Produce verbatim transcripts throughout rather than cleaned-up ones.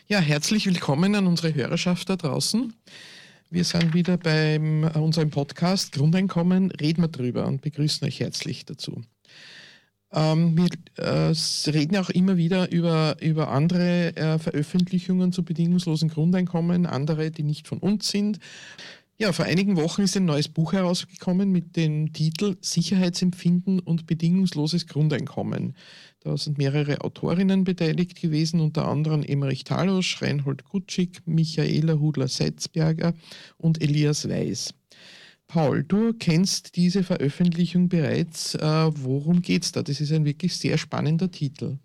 Ja, herzlich willkommen an unsere Hörerschaft da draußen. Wir sind wieder bei unserem Podcast Grundeinkommen, reden wir drüber und begrüßen euch herzlich dazu. Ähm, wir äh, reden auch immer wieder über, über andere äh, Veröffentlichungen zu bedingungslosen Grundeinkommen, andere, die nicht von uns sind. Ja, vor einigen Wochen ist ein neues Buch herausgekommen mit dem Titel Sicherheitsempfinden und bedingungsloses Grundeinkommen. Da sind mehrere Autorinnen beteiligt gewesen, unter anderem Emmerich Talosch, Reinhold Kutschig, Michaela Hudler-Setzberger und Elias Weiß. Paul, du kennst diese Veröffentlichung bereits. Äh, worum geht's da? Das ist ein wirklich sehr spannender Titel.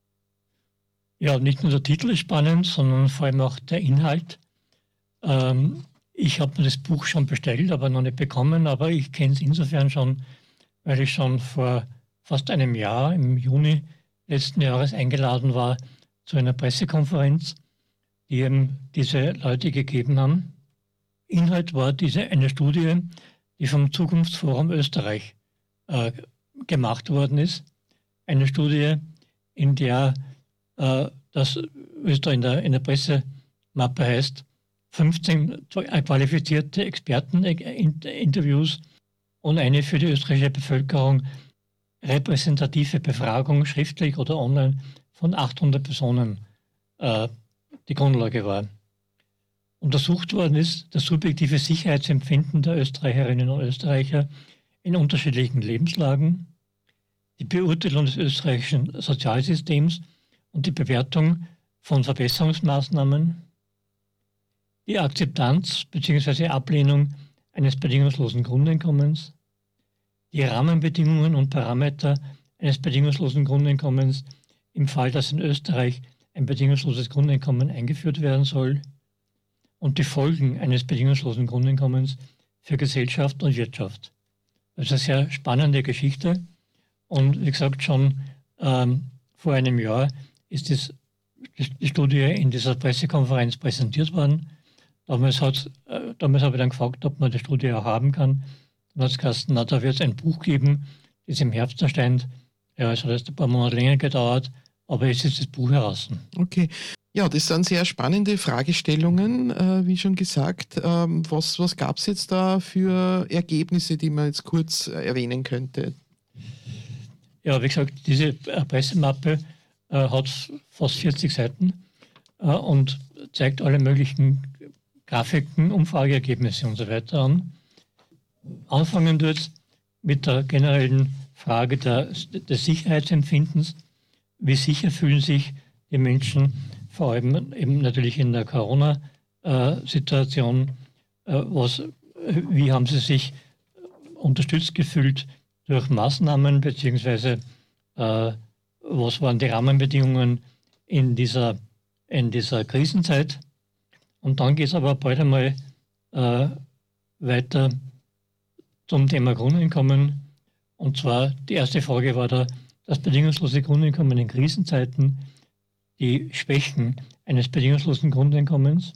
Ja, nicht nur der Titel ist spannend, sondern vor allem auch der Inhalt. Ähm, ich habe mir das Buch schon bestellt, aber noch nicht bekommen, aber ich kenne es insofern schon, weil ich schon vor fast einem Jahr, im Juni letzten Jahres, eingeladen war zu einer Pressekonferenz, die eben diese Leute gegeben haben. Inhalt war diese eine Studie, die vom Zukunftsforum Österreich äh, gemacht worden ist. Eine Studie, in der äh, das, wie es da in der, in der Pressemappe heißt, fünfzehn qualifizierte Experteninterviews und eine für die österreichische Bevölkerung repräsentative Befragung, schriftlich oder online, von achthundert Personen äh, die Grundlage war. Untersucht worden ist das subjektive Sicherheitsempfinden der Österreicherinnen und Österreicher in unterschiedlichen Lebenslagen, die Beurteilung des österreichischen Sozialsystems und die Bewertung von Verbesserungsmaßnahmen, die Akzeptanz bzw. Ablehnung eines bedingungslosen Grundeinkommens, die Rahmenbedingungen und Parameter eines bedingungslosen Grundeinkommens im Fall, dass in Österreich ein bedingungsloses Grundeinkommen eingeführt werden soll, und die Folgen eines bedingungslosen Grundeinkommens für Gesellschaft und Wirtschaft. Das ist eine sehr spannende Geschichte. Und wie gesagt, schon ähm, vor einem Jahr ist das, die Studie in dieser Pressekonferenz präsentiert worden. Damals, hat, äh, damals habe ich dann gefragt, ob man die Studie auch haben kann. Dann hat es gesagt, na, da wird es ein Buch geben, das im Herbst erscheint. Ja, es hat erst ein paar Monate länger gedauert, aber jetzt ist das Buch heraus. Okay. Ja, das sind sehr spannende Fragestellungen, äh, wie schon gesagt. Ähm, was was gab es jetzt da für Ergebnisse, die man jetzt kurz äh, erwähnen könnte? Ja, wie gesagt, diese Pressemappe äh, hat fast vierzig Seiten äh, und zeigt alle möglichen Grafiken, Umfrageergebnisse und so weiter an. Anfangen tut mit der generellen Frage der, des Sicherheitsempfindens. Wie sicher fühlen sich die Menschen, vor allem eben natürlich in der Corona-Situation, äh, was, wie haben sie sich unterstützt gefühlt durch Maßnahmen, beziehungsweise äh, was waren die Rahmenbedingungen in dieser, in dieser Krisenzeit. Und dann geht es aber bald einmal äh, weiter zum Thema Grundeinkommen. Und zwar die erste Frage war da, das bedingungslose Grundeinkommen in Krisenzeiten, die Schwächen eines bedingungslosen Grundeinkommens.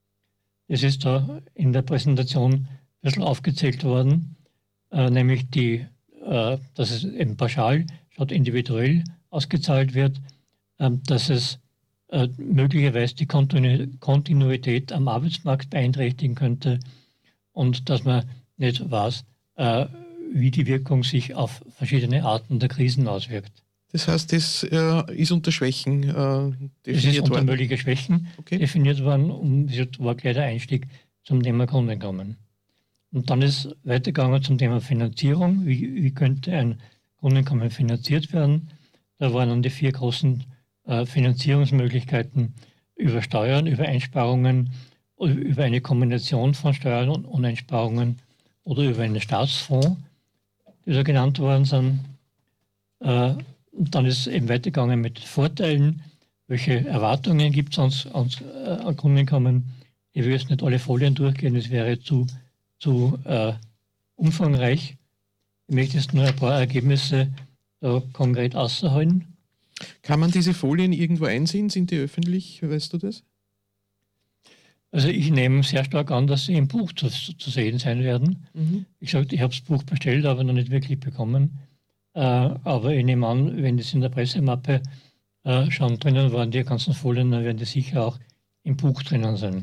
Es ist da in der Präsentation ein bisschen aufgezählt worden, äh, nämlich die, äh, dass es eben pauschal statt individuell ausgezahlt wird, äh, dass es äh, möglicherweise die Kontinu- Kontinuität am Arbeitsmarkt beeinträchtigen könnte und dass man nicht weiß, äh, wie die Wirkung sich auf verschiedene Arten der Krisen auswirkt. Das heißt, das äh, ist unter Schwächen äh, definiert es ist unter worden. mögliche Schwächen Okay. definiert worden und das war gleich der Einstieg zum Thema Grundeinkommen. Und dann ist weitergegangen zum Thema Finanzierung. Wie, wie könnte ein Grundeinkommen finanziert werden? Da waren dann die vier großen äh, Finanzierungsmöglichkeiten über Steuern, über Einsparungen, über eine Kombination von Steuern und, und Einsparungen oder über einen Staatsfonds, die da genannt worden sind. Äh, Und dann ist es eben weitergegangen mit Vorteilen. Welche Erwartungen gibt es ans, ans äh, Grundeinkommen? Ich will jetzt nicht alle Folien durchgehen, das wäre zu, zu äh, umfangreich. Ich möchte jetzt nur ein paar Ergebnisse da konkret aushalten. Kann man diese Folien irgendwo einsehen? Sind die öffentlich? Weißt du das? Also ich nehme sehr stark an, dass sie im Buch zu, zu sehen sein werden. Mhm. Wie gesagt, ich habe das Buch bestellt, aber noch nicht wirklich bekommen. Äh, aber ich nehme an, wenn das in der Pressemappe äh, schon drinnen waren, die ganzen Folien, dann werden die sicher auch im Buch drinnen sein.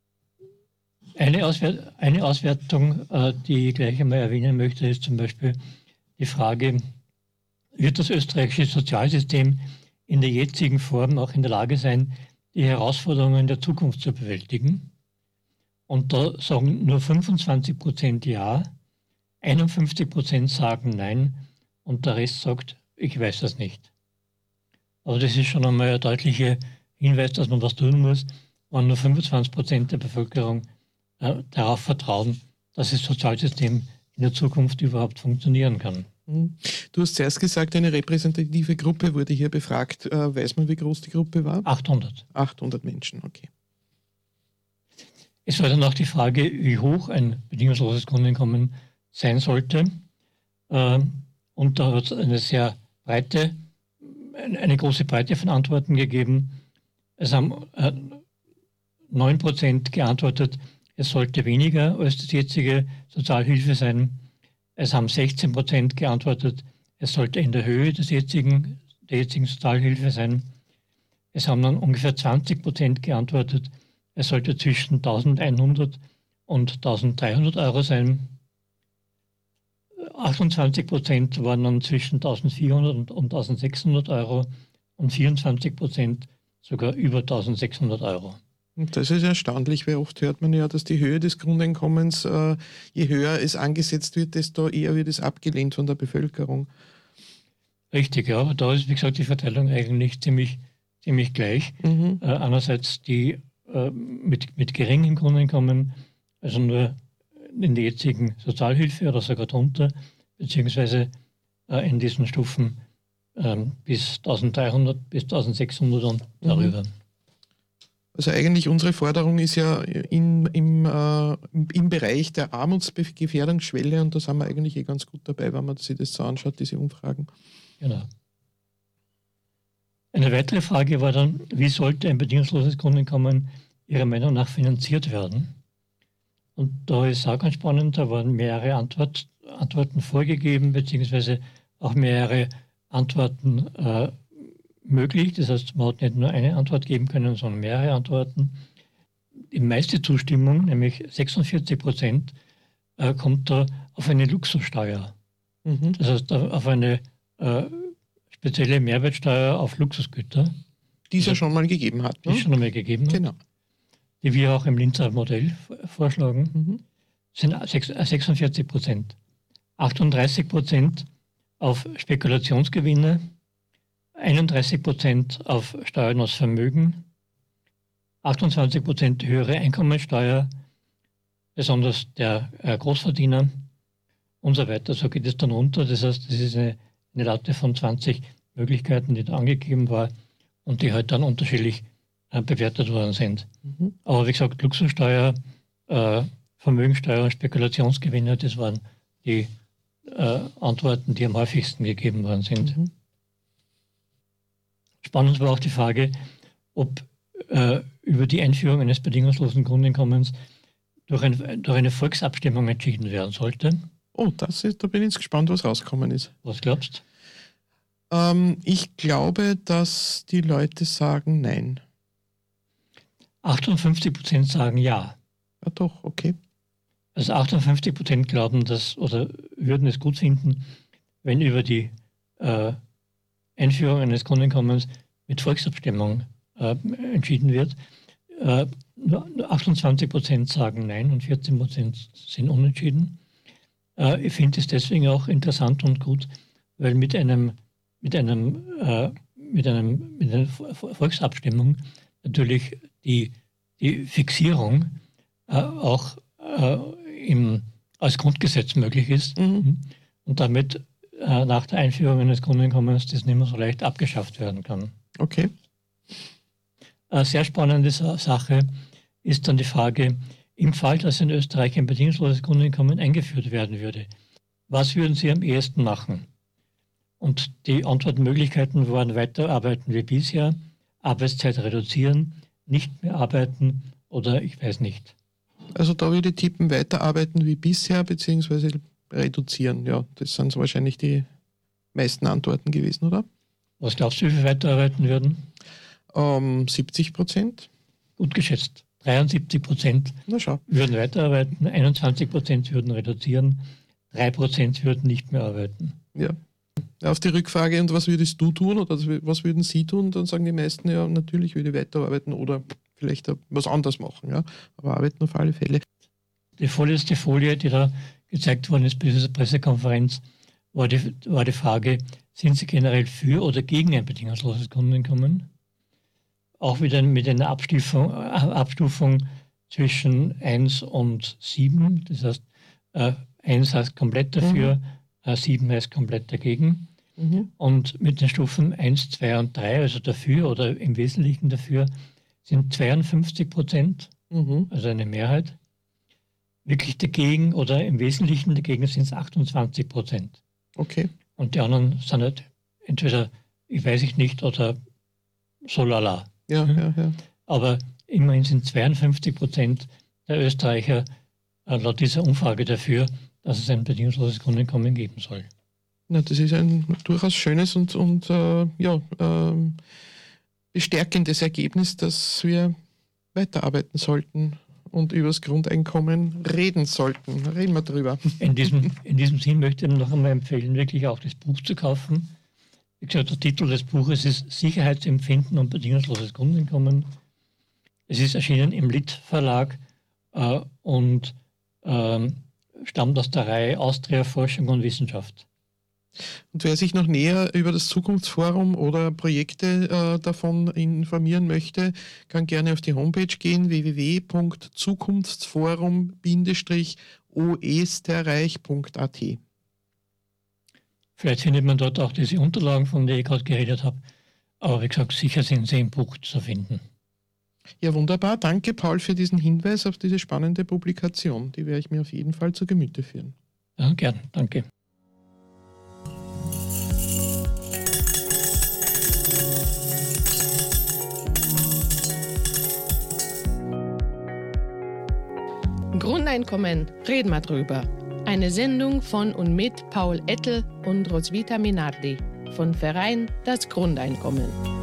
Eine, Auswert eine Auswertung, äh, die ich gleich einmal erwähnen möchte, ist zum Beispiel die Frage, wird das österreichische Sozialsystem in der jetzigen Form auch in der Lage sein, die Herausforderungen der Zukunft zu bewältigen? Und da sagen nur fünfundzwanzig Prozent ja, einundfünfzig Prozent sagen nein und der Rest sagt, ich weiß das nicht. Aber das ist schon einmal ein deutlicher Hinweis, dass man was tun muss, wenn nur fünfundzwanzig Prozent der Bevölkerung äh, darauf vertrauen, dass das Sozialsystem in der Zukunft überhaupt funktionieren kann. Du hast zuerst gesagt, eine repräsentative Gruppe wurde hier befragt. Äh, weiß man, wie groß die Gruppe war? achthundert. achthundert Menschen, okay. Es war dann auch die Frage, wie hoch ein bedingungsloses Grundeinkommen sein sollte. Und da hat es eine sehr breite, eine große Breite von Antworten gegeben. Es haben neun Prozent geantwortet, es sollte weniger als das jetzige Sozialhilfe sein. Es haben sechzehn Prozent geantwortet, es sollte in der Höhe des jetzigen, der jetzigen Sozialhilfe sein. Es haben dann ungefähr zwanzig Prozent geantwortet, es sollte zwischen eintausendeinhundert und eintausenddreihundert Euro sein. achtundzwanzig Prozent waren dann zwischen eintausendvierhundert und eintausendsechshundert Euro und vierundzwanzig Prozent sogar über eintausendsechshundert Euro. Und das ist erstaunlich, weil oft hört man ja, dass die Höhe des Grundeinkommens, äh, je höher es angesetzt wird, desto eher wird es abgelehnt von der Bevölkerung. Richtig, ja, aber da ist, wie gesagt, die Verteilung eigentlich ziemlich, ziemlich gleich. Mhm. Äh, einerseits die äh, mit, mit geringem Grundeinkommen, also nur in der jetzigen Sozialhilfe oder sogar drunter, beziehungsweise äh, in diesen Stufen äh, bis eintausenddreihundert, bis eintausendsechshundert und darüber. Also eigentlich unsere Forderung ist ja in, im, äh, im Bereich der Armutsgefährdungsschwelle und da sind wir eigentlich eh ganz gut dabei, wenn man sich das so anschaut, diese Umfragen. Genau. Eine weitere Frage war dann, wie sollte ein bedingungsloses Grundeinkommen Ihrer Meinung nach finanziert werden? Und da ist auch ganz spannend, da waren mehrere Antwort, Antworten vorgegeben, beziehungsweise auch mehrere Antworten äh, möglich. Das heißt, man hat nicht nur eine Antwort geben können, sondern mehrere Antworten. Die meiste Zustimmung, nämlich sechsundvierzig Prozent, äh, kommt da auf eine Luxussteuer. Mhm. Das heißt, auf eine äh, spezielle Mehrwertsteuer auf Luxusgüter. Die es ja schon mal gegeben hat. Die es schon einmal gegeben hat. Genau. Die wir auch im Linzer Modell vorschlagen, mhm. sind sechsundvierzig Prozent. achtunddreißig Prozent auf Spekulationsgewinne, einunddreißig Prozent auf Steuern aus Vermögen, achtundzwanzig Prozent höhere Einkommensteuer, besonders der Großverdiener und so weiter. So geht es dann runter. Das heißt, das ist eine, eine Latte von zwanzig Möglichkeiten, die da angegeben war und die halt dann unterschiedlich bewertet worden sind. Mhm. Aber wie gesagt, Luxussteuer, äh, Vermögensteuer und Spekulationsgewinne, das waren die äh, Antworten, die am häufigsten gegeben worden sind. Mhm. Spannend war auch die Frage, ob äh, über die Einführung eines bedingungslosen Grundeinkommens durch, ein, durch eine Volksabstimmung entschieden werden sollte. Oh, das ist, da bin ich jetzt gespannt, was rausgekommen ist. Was glaubst du? Ähm, ich glaube, dass die Leute sagen nein. achtundfünfzig Prozent sagen ja. Ja doch, okay. Also achtundfünfzig Prozent glauben, dass oder würden es gut finden, wenn über die äh, Einführung eines Grundeinkommens mit Volksabstimmung äh, entschieden wird. Äh, nur achtundzwanzig Prozent sagen nein und vierzehn Prozent sind unentschieden. Äh, ich finde es deswegen auch interessant und gut, weil mit einem mit einem äh, mit einem mit einer Volksabstimmung natürlich die, die Fixierung äh, auch äh, im, als Grundgesetz möglich ist mhm. und damit äh, nach der Einführung eines Grundeinkommens das nicht mehr so leicht abgeschafft werden kann. Okay. Eine sehr spannende Sache ist dann die Frage, im Fall, dass in Österreich ein bedingungsloses Grundeinkommen eingeführt werden würde, was würden Sie am ehesten machen? Und die Antwortmöglichkeiten waren weiterarbeiten wie bisher, Arbeitszeit reduzieren, nicht mehr arbeiten oder ich weiß nicht. Also da würde ich tippen, weiterarbeiten wie bisher, beziehungsweise reduzieren. Ja, das sind so wahrscheinlich die meisten Antworten gewesen, oder? Was glaubst du, wie viel weiterarbeiten würden? Um, siebzig Prozent. gut geschätzt. dreiundsiebzig Prozent Na schau. würden weiterarbeiten, einundzwanzig Prozent würden reduzieren, drei Prozent würden nicht mehr arbeiten. Ja. Auf die Rückfrage, und was würdest du tun oder was würden sie tun, dann sagen die meisten, ja, natürlich würde ich weiterarbeiten oder vielleicht was anderes machen. Ja. Aber arbeiten auf alle Fälle. Die vorletzte Folie, die da gezeigt worden ist bei dieser Pressekonferenz, war die, war die Frage, sind Sie generell für oder gegen ein bedingungsloses Grundeinkommen? Auch wieder mit einer Abstufung, Abstufung zwischen eins und sieben. Das heißt, äh, eins heißt komplett dafür, mhm. äh, sieben heißt komplett dagegen. Mhm. Und mit den Stufen eins, zwei und drei, also dafür oder im Wesentlichen dafür, sind zweiundfünfzig Prozent, mhm. also eine Mehrheit. Wirklich dagegen oder im Wesentlichen dagegen sind es achtundzwanzig Prozent. Okay. Und die anderen sind halt entweder, ich weiß ich nicht, oder so lala. Ja, mhm. ja, ja. Aber immerhin sind zweiundfünfzig Prozent der Österreicher äh, laut dieser Umfrage dafür, dass es ein bedingungsloses Grundeinkommen geben soll. Na, das ist ein durchaus schönes und, und äh, ja, äh, bestärkendes Ergebnis, dass wir weiterarbeiten sollten und über das Grundeinkommen reden sollten. Reden wir drüber. In diesem, in diesem Sinn möchte ich noch einmal empfehlen, wirklich auch das Buch zu kaufen. Wie gesagt, der Titel des Buches ist Sicherheitsempfinden und bedingungsloses Grundeinkommen. Es ist erschienen im Litt Verlag äh, und äh, stammt aus der Reihe Austria Forschung und Wissenschaft. Und wer sich noch näher über das Zukunftsforum oder Projekte äh, davon informieren möchte, kann gerne auf die Homepage gehen, w w w punkt zukunftsforum Bindestrich oesterreich punkt a t. Vielleicht findet man dort auch diese Unterlagen, von denen ich gerade geredet habe. Aber wie gesagt, sicher sind sie im Buch zu finden. Ja, wunderbar. Danke, Paul, für diesen Hinweis auf diese spannende Publikation. Die werde ich mir auf jeden Fall zu Gemüte führen. Ja, gern. Danke. Grundeinkommen, reden wir drüber. Eine Sendung von und mit Paul Ettel und Roswitha Minardi von Verein Das Grundeinkommen.